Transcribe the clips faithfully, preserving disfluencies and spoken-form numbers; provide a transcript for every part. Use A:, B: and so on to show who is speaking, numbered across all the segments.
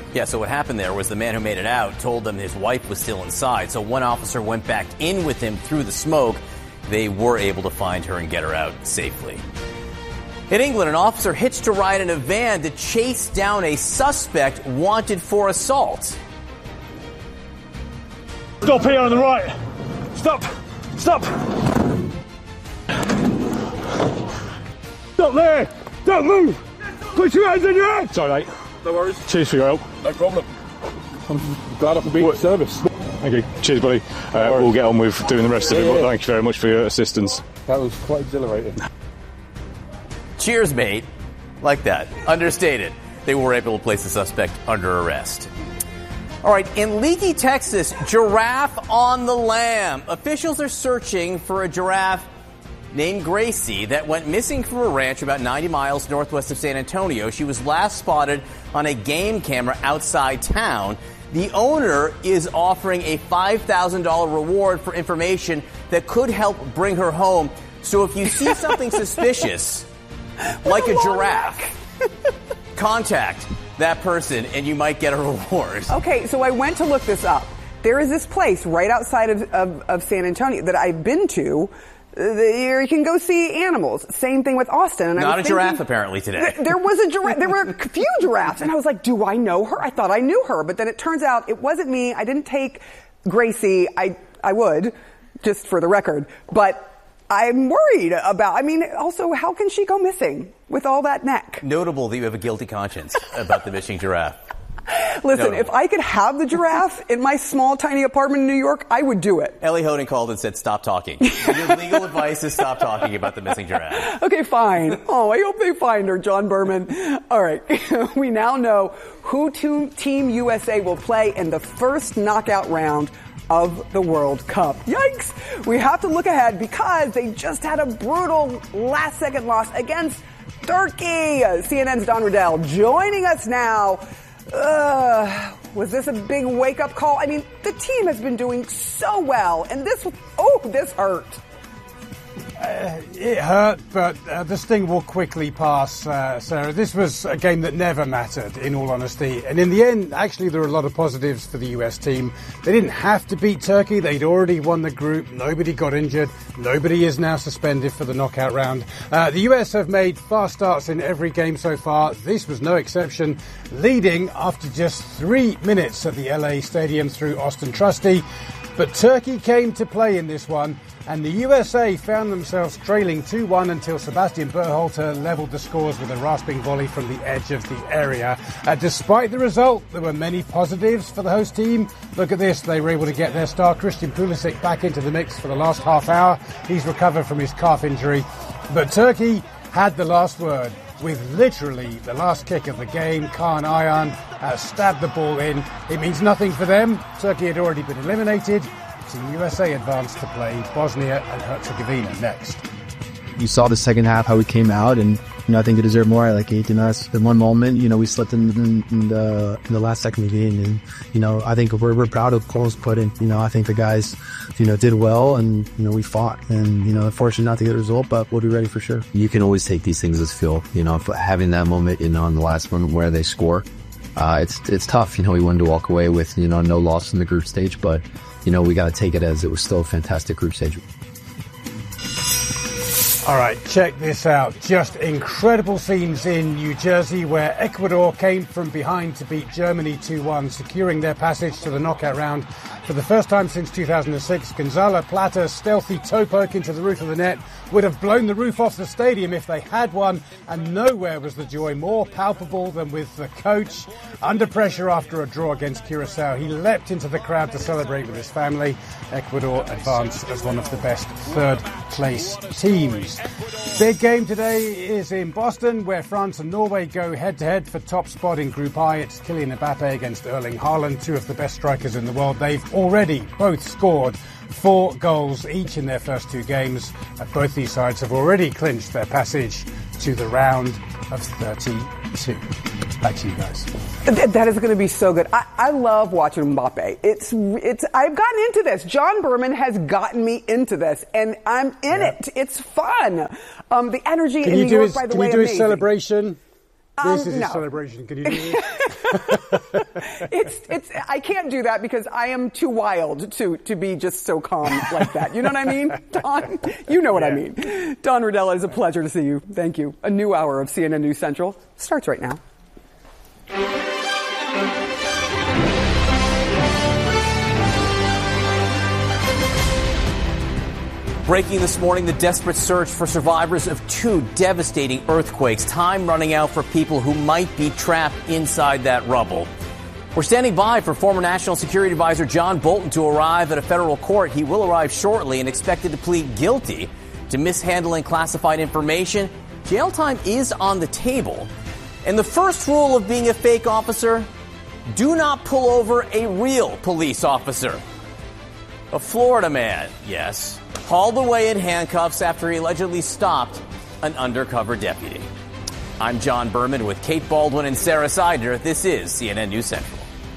A: Yeah, so what happened there was the man who made it out told them his wife was still inside. So one officer went back in with him through the smoke. They were able to find her and get her out safely. In England, an officer hitched a ride in a van to chase down a suspect wanted for assault.
B: Stop here on the right. Stop. Stop. Stop there. Don't move. Put your hands in your head. Sorry, mate.
C: No worries.
B: Cheers for your help.
C: No problem. I'm glad I can be of service.
B: Thank you. Cheers, buddy. Uh, we'll get on with doing the rest of it,
C: Yeah,
B: but
C: yeah.
B: thank you very much for your assistance.
C: That was quite exhilarating.
A: Cheers, mate. Like that. Understated. They were able to place the suspect under arrest. All right, in Leakey, Texas, giraffe on the lam. Officials are searching for a giraffe named Gracie that went missing from a ranch about ninety miles northwest of San Antonio. She was last spotted on a game camera outside town. The owner is offering a five thousand dollars reward for information that could help bring her home. So if you see something suspicious, like a giraffe, contact that person and you might get a reward.
D: Okay, so I went to look this up. There is this place right outside of, of, of San Antonio that I've been to. There you can go see animals. Same thing with Austin. And
A: Not
D: I was
A: a
D: thinking,
A: giraffe, apparently, today.
D: Th- there was a giraffe. There were a few giraffes. And I was like, do I know her? I thought I knew her. But then it turns out it wasn't me. I didn't take Gracie. I, I would, just for the record. But I'm worried about, I mean, also, how can she go missing with all that neck?
A: Notable that you have a guilty conscience about the missing giraffe.
D: Listen,
A: Notable.
D: if I could have the giraffe in my small, tiny apartment in New York, I would do it.
A: Ellie Hoden called and said, stop talking. Your legal advice is stop talking about the missing giraffe.
D: Okay, fine. Oh, I hope they find her, John Berman. All right. We now know who to Team U S A will play in the first knockout round of the World Cup. Yikes! We have to look ahead because they just had a brutal last-second loss against Turkey. C N N's Don Riddell joining us now. Uh, was this a big wake-up call? I mean, the team has been doing so well, and this, oh, this hurt.
E: Uh, it hurt, but uh, the sting will quickly pass, uh, Sarah. This was a game that never mattered, in all honesty. And in the end, actually, there were a lot of positives for the U S team. They didn't have to beat Turkey. They'd already won the group. Nobody got injured. Nobody is now suspended for the knockout round. Uh, the U S have made fast starts in every game so far. This was no exception, leading after just three minutes at the L A Stadium through Austin Trusty. But Turkey came to play in this one, and the U S A found themselves trailing two one until Sebastian Berhalter levelled the scores with a rasping volley from the edge of the area. Uh, despite the result, there were many positives for the host team. Look at this, they were able to get their star Christian Pulisic back into the mix for the last half hour. He's recovered from his calf injury. But Turkey had the last word. With literally the last kick of the game, Kaan Ayhan uh, stabbed the ball in. It means nothing for them. Turkey had already been eliminated. Team U S A advanced to play Bosnia and Herzegovina next.
F: You saw the second half, how we came out, and you know, I think they deserve more. Like eighteen us. In one moment, you know, we slipped in, in, in the in the last second of the game, and you know, I think we're we're proud of goals put in. You know, I think the guys, you know, did well, and you know, we fought, and you know, unfortunately not to get a result, but we'll be ready for sure.
G: You can always take these things as fuel. You know, if having that moment, you know, on the last one where they score, uh, it's it's tough. You know, we wanted to walk away with you know no loss in the group stage, but you know, we got to take it as it was still a fantastic group stage.
E: All right, check this out. Just incredible scenes in New Jersey where Ecuador came from behind to beat Germany two one, securing their passage to the knockout round. For the first time since two thousand six, Gonzalo Plata's stealthy toe poke into the roof of the net would have blown the roof off the stadium if they had one, and nowhere was the joy more palpable than with the coach. Under pressure after a draw against Curacao, he leapt into the crowd to celebrate with his family. Ecuador advanced as one of the best third-place teams. Big game today is in Boston, where France and Norway go head-to-head for top spot in Group I. It's Kylian Mbappe against Erling Haaland, two of the best strikers in the world. They've already both scored four goals each in their first two games. Both these sides have already clinched their passage to the round of thirty-two. Back to you guys.
D: That, that is going to be so good. I, I love watching Mbappe. It's, it's, I've gotten into this. John Berman has gotten me into this, and I'm in yeah. it. It's fun. Um, the energy
E: can
D: in
E: you
D: New
E: do
D: York,
E: his,
D: by the
E: can
D: way,
E: you do
D: amazing.
E: his celebration?
D: Um,
E: this is
D: no.
E: his celebration. Can you do this?
D: it's it's I can't do that because I am too wild to to be just so calm like that. You know what I mean, Don? You know what yeah. I mean. Don Rodella, it's a pleasure to see you. Thank you. A new hour of C N N News Central starts right now.
A: Breaking this morning, the desperate search for survivors of two devastating earthquakes. Time running out for people who might be trapped inside that rubble. We're standing by for former National Security Advisor John Bolton to arrive at a federal court. He will arrive shortly and expected to plead guilty to mishandling classified information. Jail time is on the table. And the first rule of being a fake officer, do not pull over a real police officer. A Florida man, yes, hauled away in handcuffs after he allegedly stopped an undercover deputy. I'm John Berman with Kate Baldwin and Sarah Seidner. This is C N N News Central.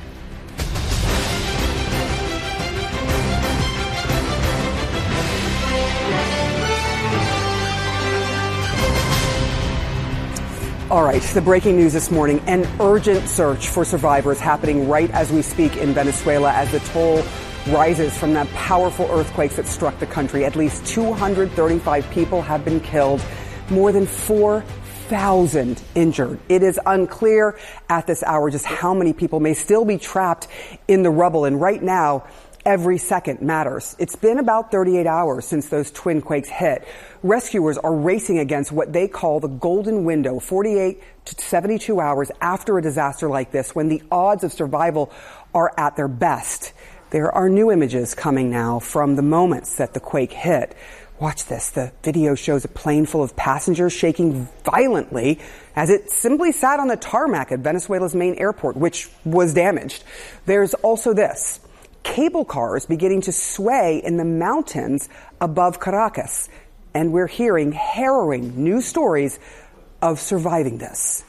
D: All right, the breaking news this morning, an urgent search for survivors happening right as we speak in Venezuela as the toll rises from the powerful earthquakes that struck the country. At least two hundred thirty-five people have been killed, more than four thousand injured. It is unclear at this hour just how many people may still be trapped in the rubble. And right now, every second matters. It's been about thirty-eight hours since those twin quakes hit. Rescuers are racing against what they call the golden window, forty-eight to seventy-two hours after a disaster like this, when the odds of survival are at their best. There are new images coming now from the moments that the quake hit. Watch this. The video shows a plane full of passengers shaking violently as it simply sat on the tarmac at Venezuela's main airport, which was damaged. There's also this. Cable cars beginning to sway in the mountains above Caracas. And we're hearing harrowing news stories of surviving this.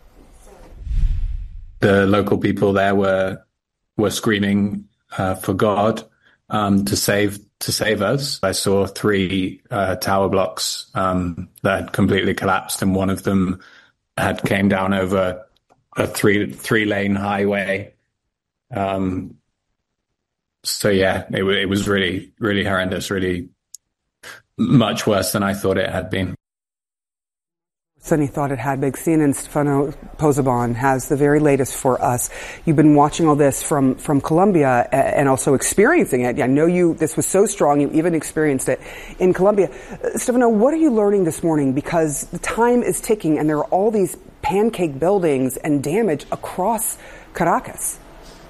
H: The local people there were were screaming uh, for God um, to save to save us. I saw three uh, tower blocks um, that had completely collapsed, and one of them had came down over a three three lane highway. Um, so yeah, it, it was really really horrendous, really much worse than I thought it had been.
D: Than he thought it had been. C N N's Stefano Pozzebon has the very latest for us. You've been watching all this from, from Colombia and also experiencing it. I know you, this was so strong, you even experienced it in Colombia. Uh, Stefano, what are you learning this morning? Because the time is ticking and there are all these pancake buildings and damage across Caracas.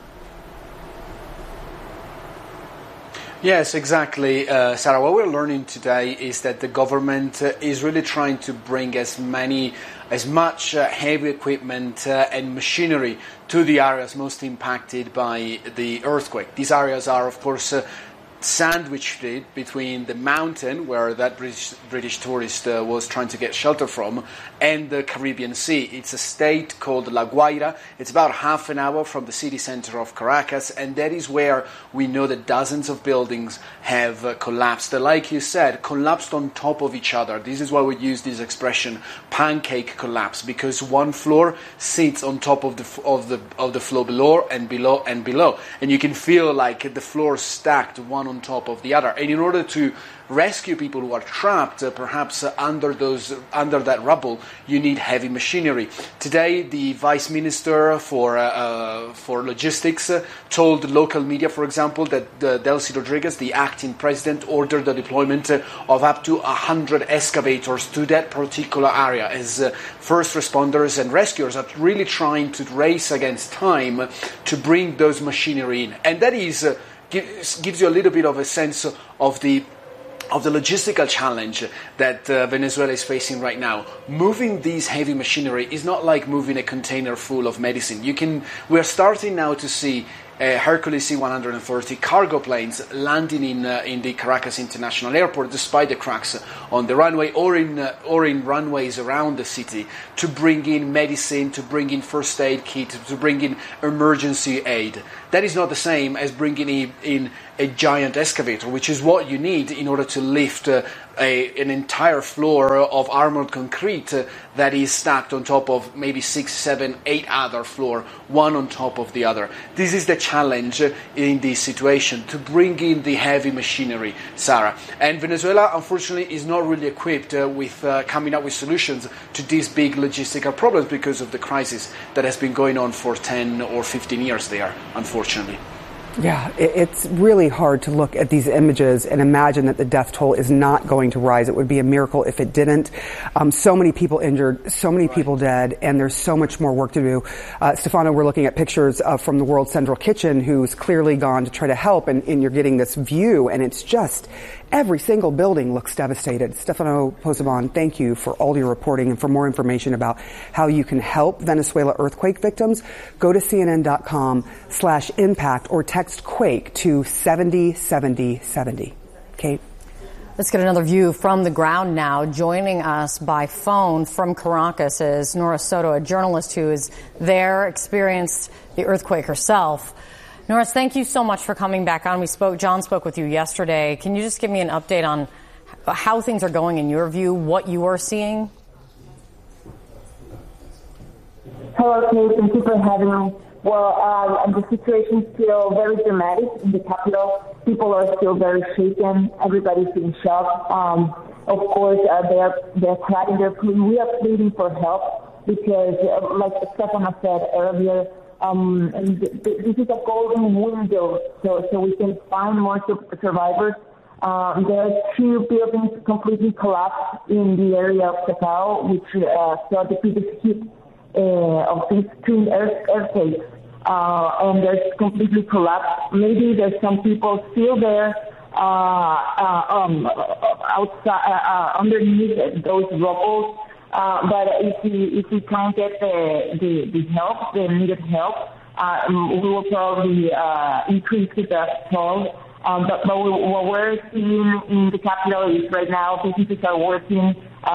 I: Yes, exactly, uh, Sarah. What we're learning today is that the government uh, is really trying to bring as many, as much uh, heavy equipment uh, and machinery to the areas most impacted by the earthquake. These areas are, of course, uh, sandwiched between the mountain where that British, British tourist uh, was trying to get shelter from and the Caribbean Sea. It's a state called La Guaira. It's about half an hour from the city center of Caracas, and that is where we know that dozens of buildings have uh, collapsed. Like you said, collapsed on top of each other. This is why we use this expression, pancake collapse, because one floor sits on top of the of the of the floor below and below and below, and you can feel like the floor stacked one on top of the other. And in order to rescue people who are trapped, uh, perhaps uh, under those under that rubble, you need heavy machinery. Today, the Vice Minister for uh, uh, for Logistics uh, told local media, for example, that uh, Delcy Rodriguez, the acting president, ordered the deployment uh, of up to one hundred excavators to that particular area, as uh, first responders and rescuers are really trying to race against time to bring those machinery in. And that is uh, gives, gives you a little bit of a sense of the of the logistical challenge that uh, Venezuela is facing right now. Moving these heavy machinery is not like moving a container full of medicine. You can, we're starting now to see uh, Hercules C one thirty cargo planes landing in uh, in the Caracas International Airport, despite the cracks on the runway, or in uh, or in runways around the city, to bring in medicine, to bring in first aid kit, to bring in emergency aid. That is not the same as bringing in a giant excavator, which is what you need in order to lift uh, a, an entire floor of armored concrete uh, that is stacked on top of maybe six, seven, eight other floors, one on top of the other. This is the challenge in this situation, to bring in the heavy machinery, Sarah. And Venezuela, unfortunately, is not really equipped uh, with uh, coming up with solutions to these big logistical problems because of the crisis that has been going on for ten or fifteen years there, unfortunately.
D: Yeah, it's really hard to look at these images and imagine that the death toll is not going to rise. It would be a miracle if it didn't. Um, so many people injured, so many people dead, and there's so much more work to do. Uh, Stefano, we're looking at pictures uh, from the World Central Kitchen, who's clearly gone to try to help, and, and you're getting this view, and it's just every single building looks devastated. Stefano Pozzebon, thank you for all your reporting, and for more information about how you can help Venezuela earthquake victims, go to cnn.com slash impact or text quake to seventy seventy seventy. Kate?
J: Let's get another view from the ground now. Joining us by phone from Caracas is Nora Soto, a journalist who is there, experienced the earthquake herself. Nora, thank you so much for coming back on. We spoke, John spoke with you yesterday. Can you just give me an update on how things are going in your view, what you are seeing?
K: Hello, Kate. Thank you for having me. Well, um, the situation is still very dramatic in the capital. People are still very shaken. Everybody's in shock. Um, of course, uh, they're they're crying. They're pleading. We are pleading for help because, uh, like Stefano said earlier, um, and th- th- this is a golden window, so so we can find more su- survivors. Um, there are two buildings completely collapsed in the area of Cacao, which uh, saw the biggest hit Uh, of these twin earth, earthquakes, uh, and they're completely collapsed. Maybe there's some people still there uh, uh, um, outside, uh, uh, underneath those rubble. Uh, but if we if we can't get the the, the help, the needed help, uh, we will probably uh, increase the death toll. Um, but, but we, what we're seeing in the capital is right now businesses are working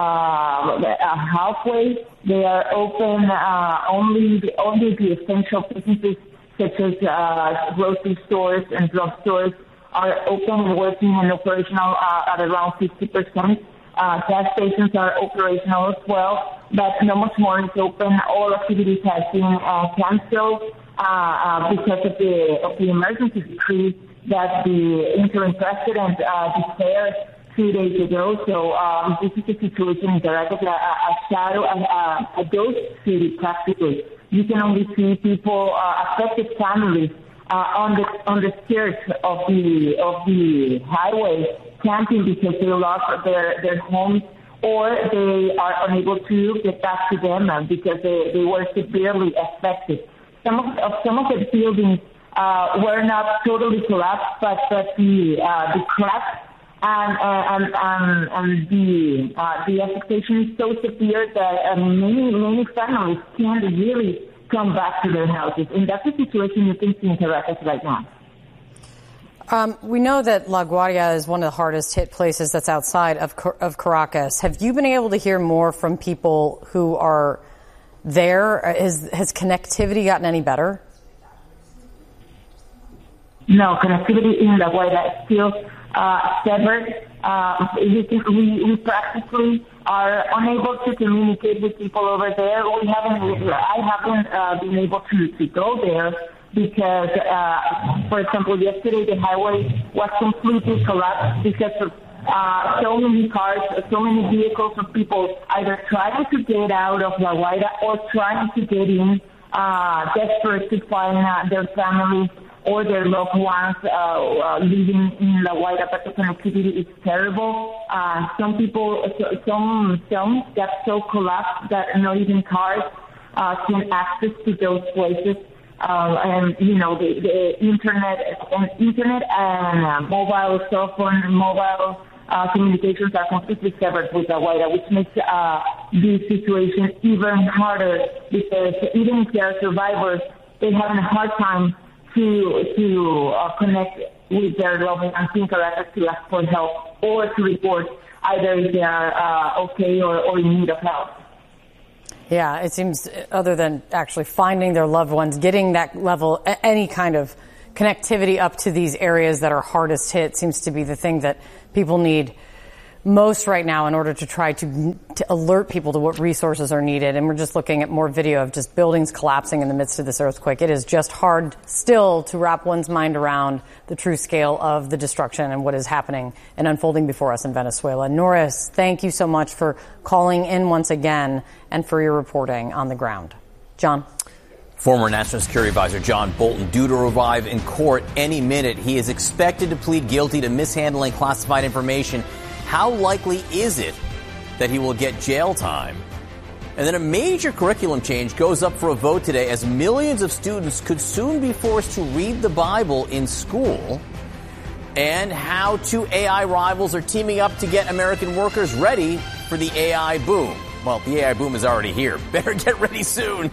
K: uh, halfway. They are open uh, only the, only the essential businesses such as uh, grocery stores and drugstores are open and working and operational uh, at around fifty percent. Uh, gas stations are operational as well, but not much more is open. All activities have been uh, canceled uh, uh, because of the of the emergency decree that the interim president uh, declared two days ago. So um, this is a situation in Caracas, a, a shadow, a, a ghost city practically. You can only see people, uh, affected families, uh, on the on the skirts of the of the highway, camping because they lost their their homes, or they are unable to get back to them because they, they were severely affected. Some of, of some of the buildings Uh, were not totally collapsed, but, but the uh, the cracks and and and, and the uh, the affectation is so severe that uh, many many families can't really come back to their houses, and that's the situation you can see in Caracas right now.
J: Um, we know that La Guaria is one of the hardest hit places that's outside of of Caracas. Have you been able to hear more from people who are there? Has has connectivity gotten any better?
K: No, connectivity in La Guaira is still uh, severed. Uh, we, we, we practically are unable to communicate with people over there. We haven't, I haven't uh, been able to, to go there because, uh, for example, yesterday the highway was completely collapsed because of uh, so many cars, so many vehicles of people either trying to get out of La Guaira or trying to get in, uh, desperate to find uh, their families or their loved ones uh, uh, living in La Guaira, but the connectivity is terrible. Uh, some people, some some got so collapsed that not even cars uh, can access to those places. Uh, and you know, the, the internet and internet and uh, mobile cell phone, mobile uh, communications are completely severed with La Guaira, which makes uh, this situation even harder because even if they are survivors, they have a hard time to to uh, connect with their loved ones in Caracas to ask for help or to report either if they are uh, okay or, or in need of help.
J: Yeah, it seems other than actually finding their loved ones, getting that level, any kind of connectivity up to these areas that are hardest hit seems to be the thing that people need most right now in order to try to, to alert people to what resources are needed. And we're just looking at more video of just buildings collapsing in the midst of this earthquake. It is just hard still to wrap one's mind around the true scale of the destruction and what is happening and unfolding before us in Venezuela. Norris, thank you so much for calling in once again and for your reporting on the ground. John.
A: Former National Security Advisor John Bolton due to arrive in court any minute. He is expected to plead guilty to mishandling classified information. How likely is it that he will get jail time? And then a major curriculum change goes up for a vote today as millions of students could soon be forced to read the Bible in school. And how two A I rivals are teaming up to get American workers ready for the A I boom. Well, the A I boom is already here. Better get ready soon.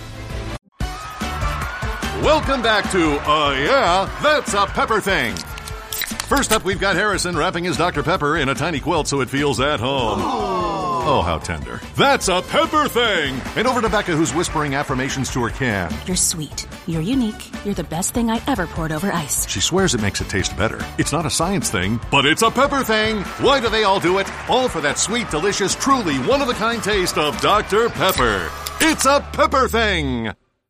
L: Welcome back to, uh, yeah, that's a Pepper Thing. First up, we've got Harrison wrapping his Doctor Pepper in a tiny quilt so it feels at home. Oh, how tender. That's a Pepper Thing. And over to Becca, who's whispering affirmations to her can.
M: You're sweet. You're unique. You're the best thing I ever poured over ice.
L: She swears it makes it taste better. It's not a science thing, but it's a Pepper Thing. Why do they all do it? All for that sweet, delicious, truly one-of-a-kind taste of Doctor Pepper. It's a Pepper Thing.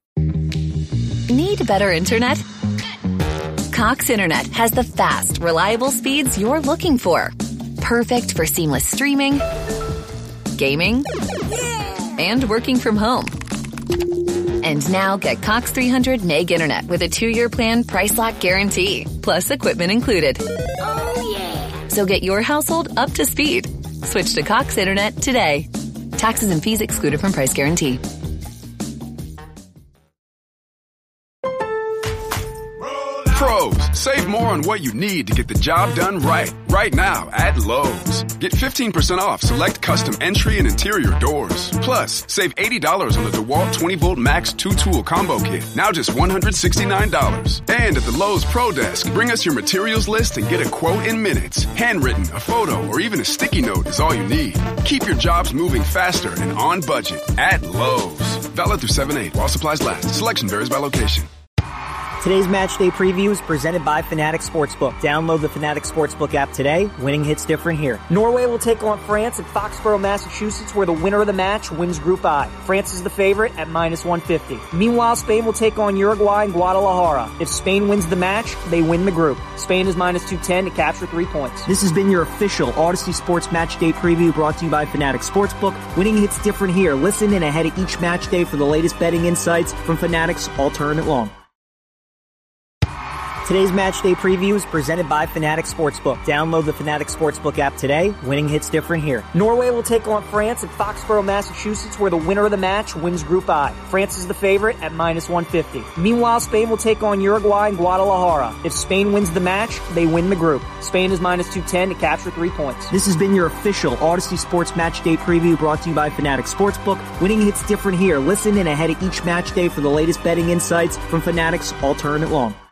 N: Need better internet? Cox Internet has the fast, reliable speeds you're looking for. Perfect for seamless streaming, gaming, and working from home. And now get Cox three hundred meg internet with a two-year plan price lock guarantee, plus equipment included. Oh, yeah. So get your household up to speed. Switch to Cox Internet today. Taxes and fees excluded from price guarantee.
O: Pros, save more on what you need to get the job done right. Right now at Lowe's. Get fifteen percent off select custom entry and interior doors. Plus, save eighty dollars on the DeWalt twenty volt Max two tool combo kit. Now just one hundred sixty-nine dollars. And at the Lowe's Pro Desk, bring us your materials list and get a quote in minutes. Handwritten, a photo, or even a sticky note is all you need. Keep your jobs moving faster and on budget at Lowe's. Valid through seven eight while supplies last. Selection varies by location.
P: Today's match day preview is presented by Fanatics Sportsbook. Download the Fanatics Sportsbook app today. Winning hits different here. Norway will take on France at Foxborough, Massachusetts, where the winner of the match wins Group I. France is the favorite at minus one fifty. Meanwhile, Spain will take on Uruguay in Guadalajara. If Spain wins the match, they win the group. Spain is minus two ten to capture three points. This has been your official Odyssey Sports Match Day preview brought to you by Fanatics Sportsbook. Winning hits different here. Listen in ahead of each match day for the latest betting insights from Fanatics All Tournament Long. Today's match day preview is presented by Fanatics Sportsbook. Download the Fanatics Sportsbook app today. Winning hits different here. Norway will take on France at Foxborough, Massachusetts, where the winner of the match wins Group I. France is the favorite at minus one fifty. Meanwhile, Spain will take on Uruguay in Guadalajara. If Spain wins the match, they win the group. Spain is minus two ten to capture three points. This has been your official Odyssey Sports Match Day preview brought to you by Fanatics Sportsbook. Winning hits different here. Listen in ahead of each match day for the latest betting insights from Fanatics All Tournament Long.